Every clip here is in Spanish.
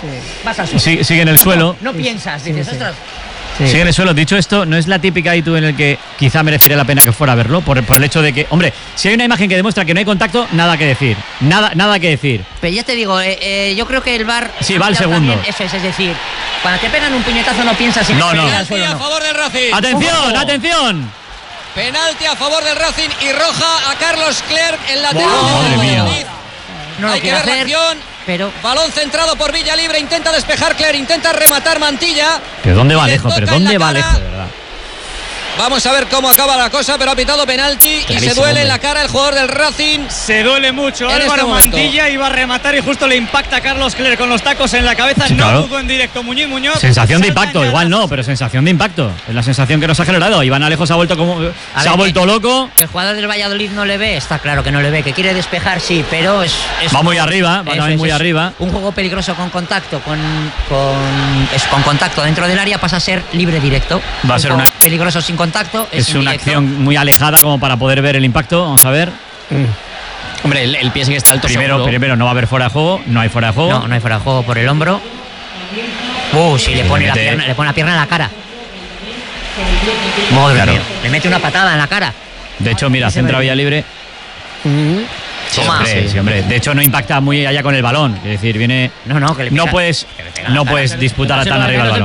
vas al suelo. Sigue en el suelo. No piensas, dices, ostras. Sí. Sigue en el suelo. Dicho esto, no es la típica Itu en el que quizá merecería la pena que fuera a verlo, por el hecho de que, hombre, si hay una imagen que demuestra que no hay contacto, nada que decir. Nada que decir. Pero ya te digo, yo creo que el VAR... Sí, va al segundo. Eso es decir, cuando te pegan un puñetazo no piensas si no. Al suelo, a favor del Racing. ¡Atención! Penalti a favor del Racing y roja a Carlos Clerc en lateral. Madre mía. No hay que ver la acción. Pero... Balón centrado por Villalibre, intenta despejar Clerc, intenta rematar Mantilla. ¿Pero dónde va Alejo? ¿Pero dónde va Alejo, de verdad? Vamos a ver cómo acaba la cosa, pero ha pitado penalti y se duele en la cara el jugador del Racing. Se duele mucho. Álvaro Mantilla iba a rematar y justo le impacta a Carlos Clerc con los tacos en la cabeza. Sí, claro. No jugó en directo Muñoz. Sensación de impacto, igual no, pero sensación de impacto. Es la sensación que nos ha generado. Iván Alejo se ha vuelto vuelto loco. Que el jugador del Valladolid no le ve, está claro que no le ve, que quiere despejar, sí, pero es va muy arriba, va también muy arriba. Un juego peligroso con contacto, con contacto dentro del área pasa a ser libre directo. Va a ser una peligroso sin contacto. Es una acción muy alejada como para poder ver el impacto. Vamos a ver. Hombre, el pie sí que está alto. Primero no va a haber fuera de juego. No hay fuera de juego. No hay fuera de juego por el hombro. Sí, le pone la pierna en la cara. Madre mía. Le mete una patada en la cara. De hecho, mira, centra Villalibre. Sí, hombre. De hecho, no impacta muy allá con el balón. Es decir, viene. No puedes disputar tan arriba el balón.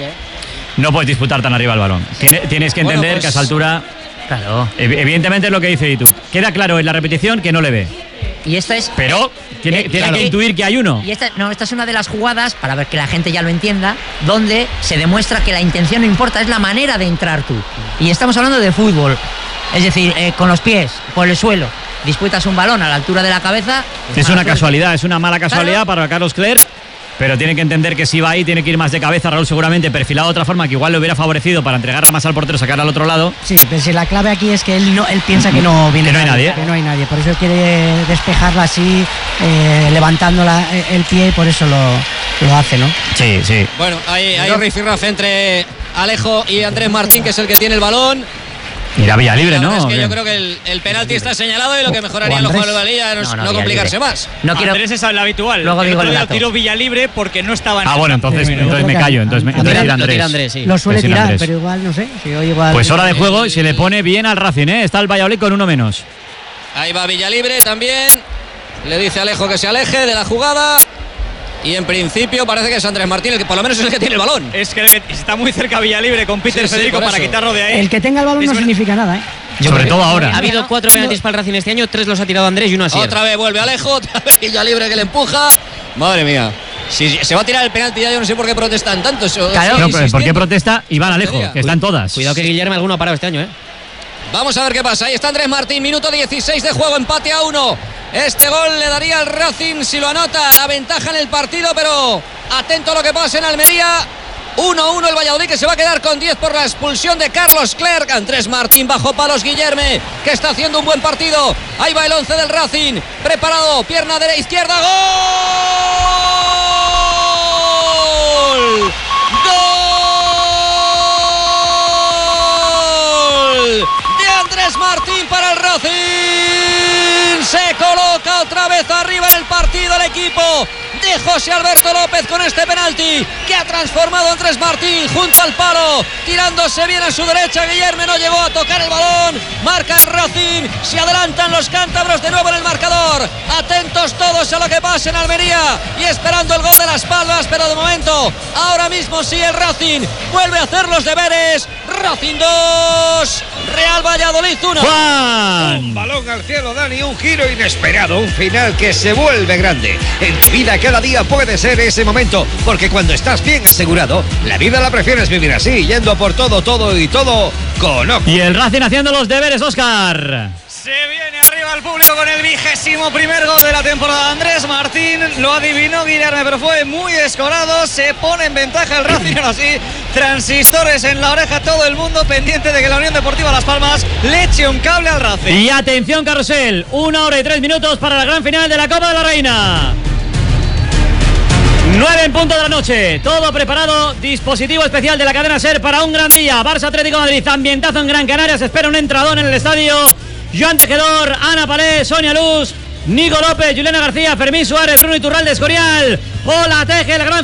No puedes disputar tan arriba el balón. Tienes que entender que a esa altura. Claro. Evidentemente es lo que dice Itu. Queda claro en la repetición que no le ve. Y esta es. Pero tiene que intuir que hay uno. Y esta es una de las jugadas, para ver que la gente ya lo entienda, donde se demuestra que la intención no importa, es la manera de entrar tú. Y estamos hablando de fútbol. Es decir, con los pies, por el suelo. Disputas un balón a la altura de la cabeza. Es una casualidad, es una mala casualidad para Carlos Clerc. Pero tiene que entender que si va ahí, tiene que ir más de cabeza. Raúl seguramente perfilado de otra forma que igual le hubiera favorecido para entregarla más al portero, sacarla al otro lado. Sí, pero si la clave aquí es que él piensa que no viene nadie. Que no hay nadie. Por eso quiere despejarla así, levantando el pie, y por eso lo hace, ¿no? Sí. Bueno, hay rifirrafe entre Alejo y Andrés Martín, que es el que tiene el balón. Mira, Villalibre, ¿no? Es que yo creo que el penalti está señalado y lo que mejoraría en los jugadores de Valilla es no complicarse más. Andrés es la habitual. Luego digo el dato. Tiró Villalibre porque no estaba en bueno, entonces me callo. Entonces tira Andrés. Sí. Lo suele tirar, pero igual, no sé. Pues hora de juego y se le pone bien al Racing, ¿eh? Está el Valladolid con uno menos. Ahí va Villalibre también. Le dice a Alejo que se aleje de la jugada. Y en principio parece que es Andrés Martín el que por lo menos es el que tiene el balón. Es que está muy cerca Villalibre con Peter Federico para quitarlo de ahí. El que tenga el balón no significa nada, ¿eh? Sobre todo ahora. Ha habido 4 penaltis para el Racing este año, 3 los ha tirado Andrés y 1 así. Otra vez vuelve Alejo, otra vez Villalibre que le empuja. Madre mía. Si se va a tirar el penalti ya, yo no sé por qué protestan tanto. Claro, ¿por qué protesta Iván Alejo? Que están todas. Cuidado que Guillermo alguno ha parado este año, ¿eh? Vamos a ver qué pasa. Ahí está Andrés Martín, minuto 16 de juego, empate a 1. Este gol le daría al Racing, si lo anota, la ventaja en el partido, pero atento a lo que pasa en Almería. 1-1 el Valladolid, que se va a quedar con 10 por la expulsión de Carlos Clerc. Andrés Martín bajo palos, Guillermo, que está haciendo un buen partido. Ahí va el 11 del Racing, preparado, pierna de la izquierda, ¡gol! ¡Gol! De Andrés Martín para el Racing. Se coloca otra vez arriba en el partido el equipo de José Alberto López con este penalti que ha transformado a Andrés Martín junto al palo, tirándose bien a su derecha. Guillermo no llegó a tocar el balón. Marca el Racing, se adelantan los cántabros de nuevo en el marcador. Atentos todos a lo que pasa en Almería y esperando el gol de Las Palmas, pero de momento ahora mismo sí el Racing vuelve a hacer los deberes. Racing 2, Real Valladolid 1. Un balón al cielo, Dani, un giro inesperado, un final que se vuelve grande. En tu vida cada día puede ser ese momento, porque cuando estás bien asegurado, la vida la prefieres vivir así, yendo por todo con Oco. Y el Racing haciendo los deberes, Óscar. Se viene arriba el público con el 21º gol de la temporada. Andrés Martín lo adivinó Guillermo, pero fue muy escorado. Se pone en ventaja el Racing, ahora sí. Transistores en la oreja, todo el mundo pendiente de que la Unión Deportiva Las Palmas le eche un cable al Racing. Y atención, carrusel, 1 hora y 3 minutos para la gran final de la Copa de la Reina. 9 en punto de la noche, todo preparado, dispositivo especial de la cadena SER para un gran día. Barça Atlético de Madrid, ambientazo en Gran Canaria, se espera un entradón en el estadio. Joan Tejedor, Ana Palé, Sonia Luz, Nico López, Juliana García, Fermín Suárez, Bruno Iturralde, Escorial, Pola Teje, el gran